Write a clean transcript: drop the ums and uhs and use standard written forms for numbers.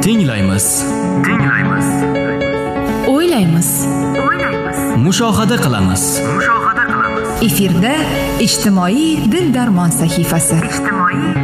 Tinglaymiz. O'ylaymiz. Mushohada qilamiz. Efirda ijtimoiy dil darmon sahifasi.